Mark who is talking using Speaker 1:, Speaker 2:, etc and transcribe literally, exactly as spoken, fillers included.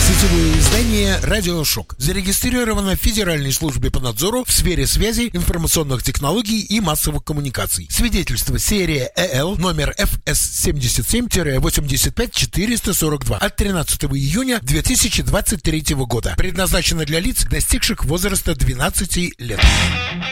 Speaker 1: Сетевое издание «Радиошок» зарегистрировано в Федеральной службе по надзору в сфере связи, информационных технологий и массовых коммуникаций. Свидетельство серия ЭЛ номер эф эс семьдесят семь восемьдесят пять четыреста сорок два от тринадцатого июня две тысячи двадцать третьего года. Предназначено для лиц, достигших возраста двенадцати лет.